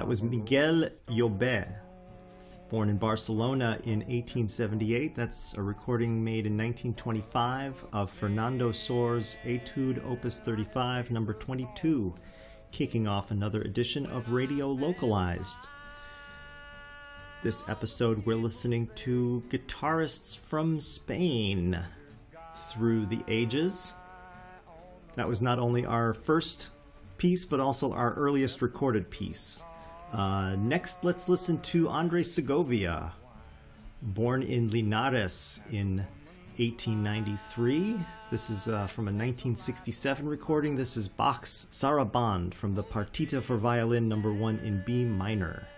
That was Miguel Llobet, born in Barcelona in 1878. That's a recording made in 1925 of Fernando Sor's Etude Opus 35, number 22, kicking off another edition of Radio Localized. This episode, we're listening to guitarists from Spain through the ages. That was not only our first piece, but also our earliest recorded piece. Next, let's listen to Andres Segovia, born in Linares in 1893. This is from a 1967 recording. This is Bach's Sarabande from the Partita for Violin number 1 in B minor.